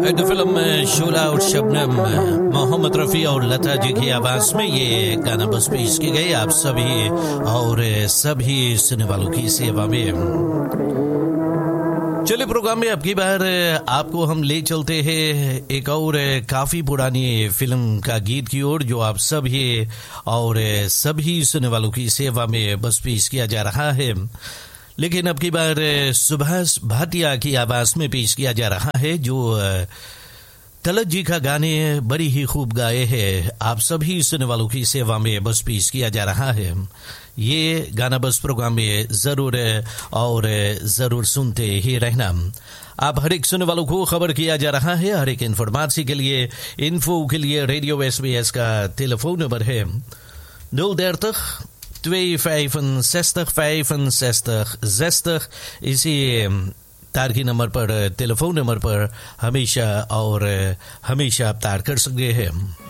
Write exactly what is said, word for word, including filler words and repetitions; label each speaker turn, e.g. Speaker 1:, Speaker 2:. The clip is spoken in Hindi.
Speaker 1: एक फिल्म में शोला और शबनम, मोहम्मद रफ़ी और लता जी की आवाज में ये गाना बस पेश की गई आप सभी और सभी सुनने वालों की सेवा में। चलिए प्रोग्राम में अब की बार आपको हम ले चलते हैं एक और काफी पुरानी फिल्म का गीत की ओर, जो आप सभी और सभी सुनने वालों की सेवा में बस पेश किया जा रहा है। लेकिन अब की बार सुभाष भाटिया की आवाज में पेश किया जा रहा है, जो तलत जी का गाने बड़ी ही खूब गाए हैं। आप सभी सुनने वालों की सेवा में बस पेश किया जा रहा है। ये गाना बस प्रोग्राम में जरूर और जरूर सुनते ही रहना। आप हर एक सुनने वालों को खबर किया जा रहा है। हर एक इन्फॉर्मेशन के लिए, इन्फो के लिए रेडियो एस बी एस का टेलीफोन नंबर है nul dertig tweehonderdvijfenzestig vijfenzestig zestig। इसी तार की नंबर पर, टेलीफोन नंबर पर हमेशा और हमेशा आप तार कर सकते हैं।